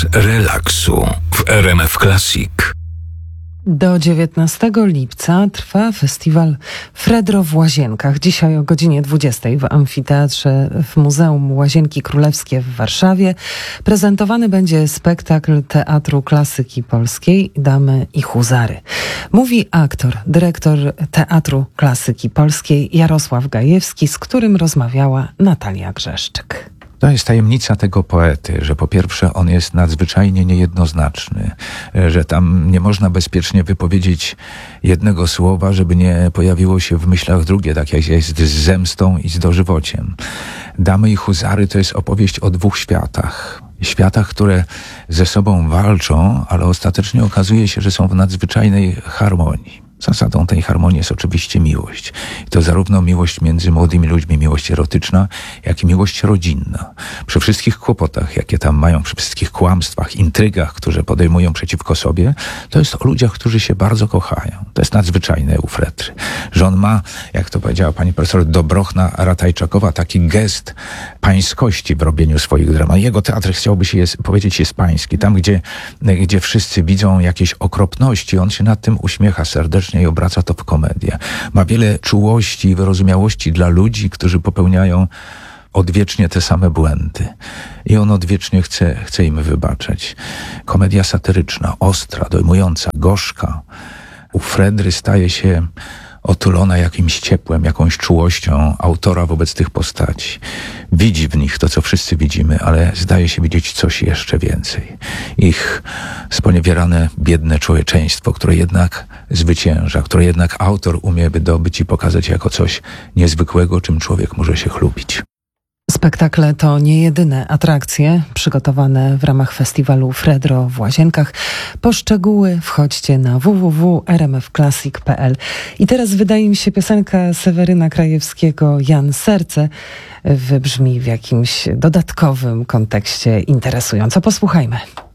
Czas relaksu w RMF Classic. Do 19 lipca trwa festiwal Fredro w Łazienkach. Dzisiaj o godzinie 20 w amfiteatrze w Muzeum Łazienki Królewskie w Warszawie prezentowany będzie spektakl Teatru Klasyki Polskiej Damy i Huzary. Mówi aktor, dyrektor Teatru Klasyki Polskiej Jarosław Gajewski, z którym rozmawiała Natalia Grzeszczyk. To jest tajemnica tego poety, że po pierwsze on jest nadzwyczajnie niejednoznaczny, że tam nie można bezpiecznie wypowiedzieć jednego słowa, żeby nie pojawiło się w myślach drugie, tak jak jest z zemstą i z dożywociem. Damy i Huzary to jest opowieść o dwóch światach. Światach, które ze sobą walczą, ale ostatecznie okazuje się, że są w nadzwyczajnej harmonii. Zasadą tej harmonii jest oczywiście miłość. I to zarówno miłość między młodymi ludźmi, miłość erotyczna, jak i miłość rodzinna. Przy wszystkich kłopotach, jakie tam mają, przy wszystkich kłamstwach, intrygach, które podejmują przeciwko sobie, to jest o ludziach, którzy się bardzo kochają. To jest nadzwyczajne u Fredry. Że on ma, jak to powiedziała pani profesor Dobrochna Ratajczakowa, taki gest pańskości w robieniu swoich dramat. Jego teatr, chciałoby się powiedzieć, jest pański. Tam, gdzie wszyscy widzą jakieś okropności, on się nad tym uśmiecha serdecznie i obraca to w komedię. Ma wiele czułości i wyrozumiałości dla ludzi, którzy popełniają odwiecznie te same błędy. I on odwiecznie chce im wybaczać. Komedia satyryczna, ostra, dojmująca, gorzka. U Fredry staje się otulona jakimś ciepłem, jakąś czułością autora wobec tych postaci. Widzi w nich to, co wszyscy widzimy, ale zdaje się widzieć coś jeszcze więcej. Ich sponiewierane, biedne człowieczeństwo, które jednak zwycięża, które jednak autor umie wydobyć i pokazać jako coś niezwykłego, czym człowiek może się chlubić. Spektakle to nie jedyne atrakcje przygotowane w ramach festiwalu Fredro w Łazienkach. Po szczegóły wchodźcie na www.rmfclassic.pl. I teraz wydaje mi się piosenka Seweryna Krajewskiego Jan Serce wybrzmi w jakimś dodatkowym kontekście interesująco. Posłuchajmy.